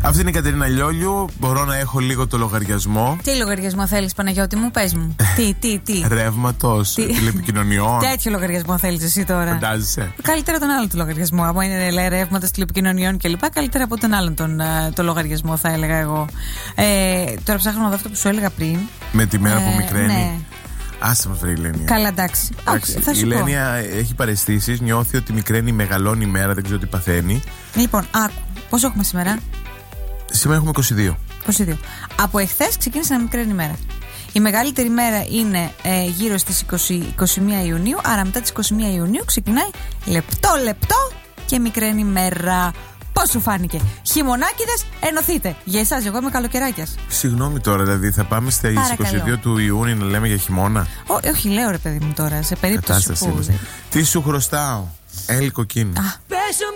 Αυτή είναι η Κατερίνα Λιόλιου. Μπορώ να έχω λίγο το λογαριασμό. Τι λογαριασμό θέλεις, Παναγιώτη μου, πες μου. Τι. Ρεύματος, τηλεπικοινωνιών. Τέτοιο λογαριασμό θέλεις εσύ τώρα. Φαντάζεσαι. Καλύτερα τον άλλον το λογαριασμό. Από είναι ρεύματος, τηλεπικοινωνιών κλπ. Καλύτερα από τον άλλον το λογαριασμό, θα έλεγα εγώ. Τώρα ψάχνω να δω αυτό που σου έλεγα πριν. Με τη μέρα που μικραίνει. Ναι. Άσε με, η Λένια. Καλά, εντάξει. Θα σου η πω. Λένια έχει παραισθήσεις, νιώθει ότι μικραίνει, μεγαλώνει η μέρα, δεν ξέρω τι παθαίνει. Λοιπόν, άκου. Πόσο έχουμε σήμερα? Σήμερα έχουμε 22. Από εχθές ξεκίνησε να μικραίνει η μέρα. Η μεγαλύτερη μέρα είναι γύρω στις 21 Ιουνίου. Άρα μετά τις 21 Ιουνίου ξεκινάει λεπτό και μικραίνει η μέρα. Πώς σου φάνηκε? Χειμωνάκηδες, ενωθείτε. Για εσάς, εγώ είμαι καλοκαιράκιας. Συγγνώμη τώρα, δηλαδή θα πάμε στις 22 του Ιούνιου να λέμε για χειμώνα? Όχι, λέω ρε παιδί μου τώρα, σε περίπτωση που... Τι σου χρωστάω? Έλ κοκκίνου.